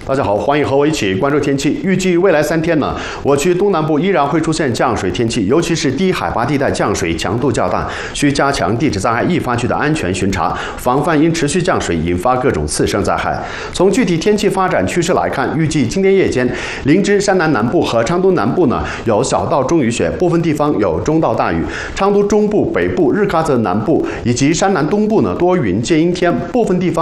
大家好，欢迎和我一起关注天气。预计未来3天呢，我区东南部依然会出现降水天气，尤其是低海拔地带降水强度较大，需加强地质灾害易发区的安全巡查，防范因持续降水引发各种次生灾害。从具体天气发展趋势来看，预计今天夜间，林芝、山南南部和昌都南部呢有小到中雨雪，部分地方有中到大雨；昌都中部、北部、日喀则南部以及山南东部呢多云见阴天，部分地方